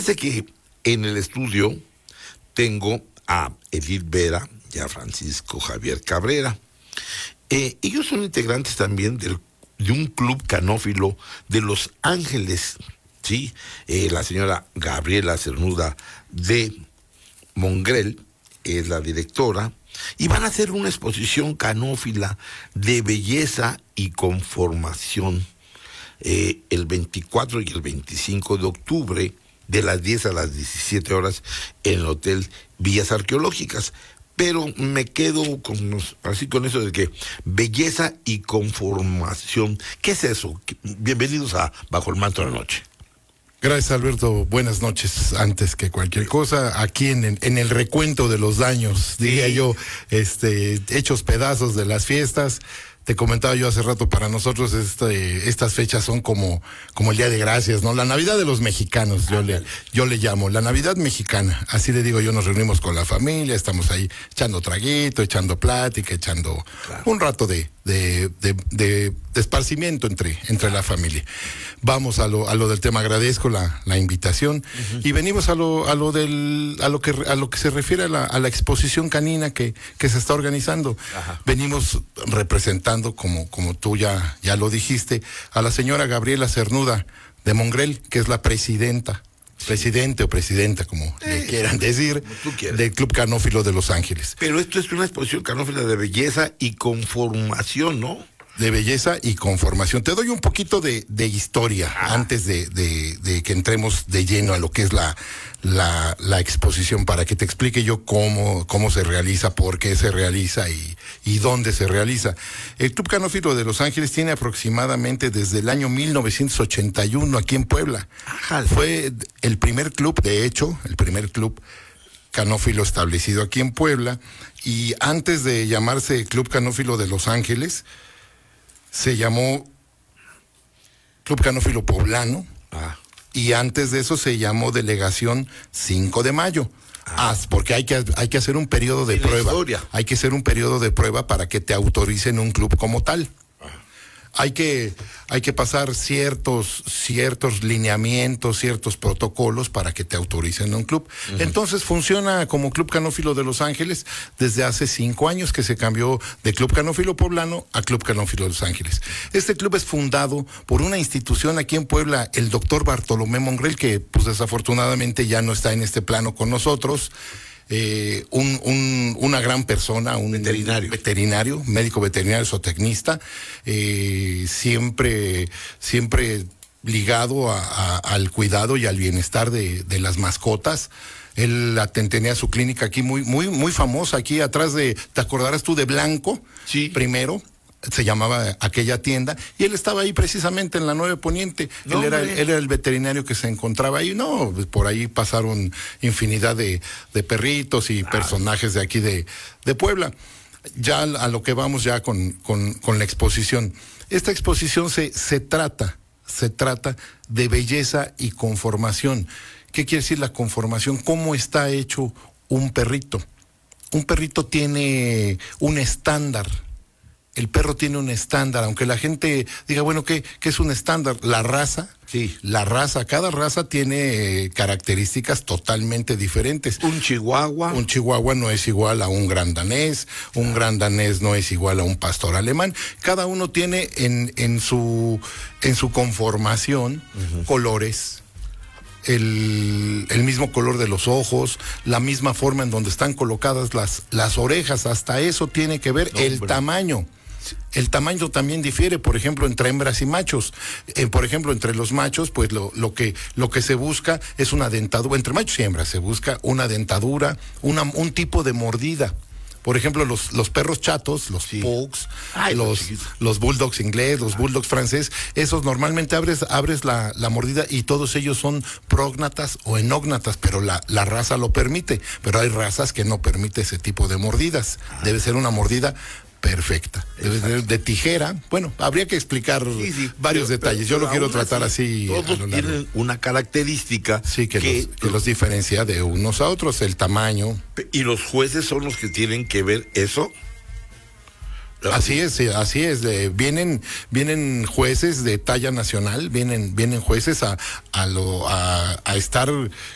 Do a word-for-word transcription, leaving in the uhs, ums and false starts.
Fíjese que en el estudio tengo a Edith Vera y a Francisco Javier Cabrera. Eh, ellos son integrantes también del, de un club canófilo de Los Ángeles, ¿sí? Eh, la señora Gabriela Cernuda de Mongrel es la directora, y van a hacer una exposición canófila de belleza y conformación eh, el veinticuatro y el veinticinco de octubre, de las diez a las diecisiete horas, en el Hotel Villas Arqueológicas. Pero me quedo con, así con eso de que belleza y conformación. ¿Qué es eso? Bienvenidos a Bajo el Manto de la Noche. Gracias, Alberto. Buenas noches. Antes que cualquier cosa, aquí en, en el recuento de los daños, sí. diría yo, este, hechos pedazos de las fiestas. Te comentaba yo hace rato, para nosotros este, estas fechas son como, como el Día de Gracias, ¿no? La Navidad de los mexicanos, yo le, yo le llamo, la Navidad mexicana. Así le digo yo, nos reunimos con la familia, estamos ahí echando traguito, echando plática, echando claro. un rato de, de, de, de, de esparcimiento entre, entre la familia. Vamos a lo, a lo del tema, agradezco la, la invitación, uh-huh. y venimos a lo, a lo del, a lo que, a lo que se refiere a la, a la exposición canina que, que se está organizando. Ajá. Venimos representando, como, como tú ya, ya lo dijiste, a la señora Gabriela Cernuda de Mongrel, que es la presidenta, sí. presidente o presidenta, como eh, le quieran decir, del Club Canófilo de Los Ángeles. Pero esto es una exposición canófila de belleza y conformación, ¿no? De belleza y conformación. Te doy un poquito de, de historia ah. antes de, de, de que entremos de lleno a lo que es la, la, la exposición, para que te explique yo cómo, cómo se realiza, por qué se realiza y, y dónde se realiza. El Club Canófilo de Los Ángeles tiene aproximadamente desde el año mil novecientos ochenta y uno aquí en Puebla. Ajá. Fue el primer club, de hecho, el primer club canófilo establecido aquí en Puebla, y antes de llamarse Club Canófilo de Los Ángeles, se llamó Club Canófilo Poblano, ah. y antes de eso se llamó Delegación cinco de mayo, ah. ah, porque hay que, hay que hacer un periodo de prueba, hay que hacer un periodo de prueba para que te autoricen un club como tal. Hay que, hay que pasar ciertos, ciertos lineamientos, ciertos protocolos para que te autoricen un club. Uh-huh. Entonces funciona como Club Canófilo de Los Ángeles desde hace cinco años que se cambió de Club Canófilo Poblano a Club Canófilo de Los Ángeles. Este club es fundado por una institución aquí en Puebla, el doctor Bartolomé Mongrel, que pues desafortunadamente ya no está en este plano con nosotros. Eh, un, un, una gran persona, un veterinario, veterinario médico veterinario, zootecnista, eh, siempre, siempre ligado a, a, al cuidado y al bienestar de, de las mascotas. Él tenía su clínica aquí muy, muy, muy famosa, aquí atrás de, ¿te acordarás tú de Blanco? Sí. Primero. Se llamaba aquella tienda, y él estaba ahí precisamente en la nueve Poniente. No, él, era, él era el veterinario que se encontraba ahí. No, por ahí pasaron infinidad de, de perritos y ah. personajes de aquí de, de Puebla. Ya a lo que vamos ya con, con, con la exposición. Esta exposición se, se trata, se trata de belleza y conformación. ¿Qué quiere decir la conformación? ¿Cómo está hecho un perrito? Un perrito tiene un estándar. El perro tiene un estándar, aunque la gente diga, bueno, ¿qué, qué es un estándar? La raza, sí. La raza, cada raza tiene eh, características totalmente diferentes. Un chihuahua. Un chihuahua no es igual a un gran danés, un claro. gran danés no es igual a un pastor alemán. Cada uno tiene en, en, su, en su conformación uh-huh. colores. El, el mismo color de los ojos, la misma forma en donde están colocadas las, las orejas, hasta eso tiene que ver. No, el hombre. tamaño. El tamaño también difiere, por ejemplo, entre hembras y machos. Eh, por ejemplo, entre los machos, pues lo, lo que lo que se busca es una dentadura. Entre machos y hembras se busca una dentadura, una, un tipo de mordida. Por ejemplo, los, los perros chatos, los sí. pugs, Ay, los, los bulldogs inglés, los bulldogs francés, esos normalmente abres, abres la, la mordida y todos ellos son prógnatas o enógnatas, pero la, la raza lo permite. Pero hay razas que no permite ese tipo de mordidas. Ah. Debe ser una mordida perfecta, debe ser de tijera. Bueno, habría que explicar sí, sí, varios pero, detalles. Yo pero lo quiero tratar así. Todos tienen una característica sí, que, que, los, que los diferencia de unos a otros, el tamaño. ¿Y los jueces son los que tienen que ver eso? Así es, así es. Eh, vienen, vienen jueces de talla nacional, vienen, vienen jueces a, a lo, a, a estar